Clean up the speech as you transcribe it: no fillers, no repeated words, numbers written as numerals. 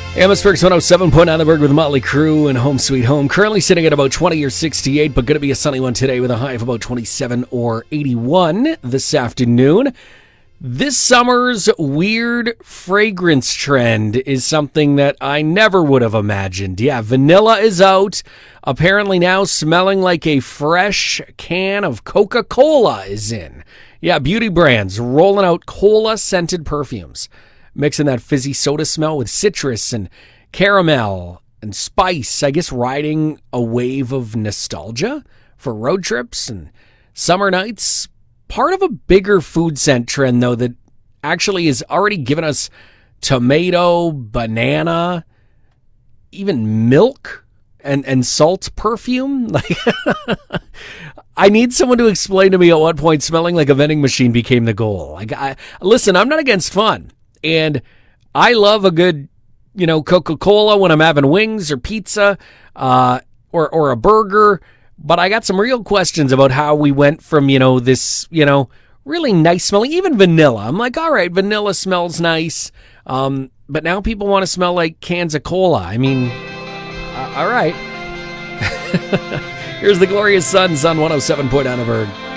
Amherstburg's 107.9 The Berg with Motley Crue and Home Sweet Home. Currently sitting at about 20 or 68, but going to be a sunny one today with a high of about 27 or 81 this afternoon. This summer's weird fragrance trend is something that I never would have imagined. Yeah, vanilla is out. Apparently now smelling like a fresh can of Coca-Cola is in. Yeah, beauty brands rolling out cola-scented perfumes, mixing that fizzy soda smell with citrus and caramel and spice. I guess riding a wave of nostalgia for road trips and summer nights. Part of a bigger food scent trend, though, that actually has already given us tomato, banana, even milk and salt perfume. Like, I need someone to explain to me at what point smelling like a vending machine became the goal. Like, listen, I'm not against fun. And I love a good, Coca-Cola when I'm having wings or pizza or a burger. But I got some real questions about how we went from, this, really nice smelling, even vanilla. I'm like, all right, vanilla smells nice. But now people want to smell like cans of cola. I mean, all right. Here's the Glorious Sons on 107.9 The Berg.